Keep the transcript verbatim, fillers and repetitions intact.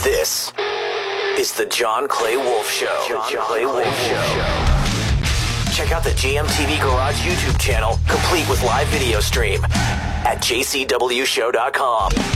This is the John Clay Wolf Show. John, John Clay Wolf Show. Check out the J M T V Garage YouTube channel, complete with live video stream at j c w show dot com.